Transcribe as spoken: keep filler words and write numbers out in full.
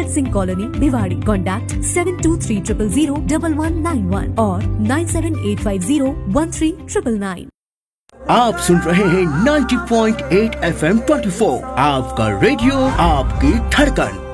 Bhagat Singh colony, Bhiwadi. Contact seven to three triple zero double one nine one और nine seven eight five zero one three triple nine. आप सुन रहे हैं ninety point eight F M twenty four, आपका radio, आपकी धड़कन।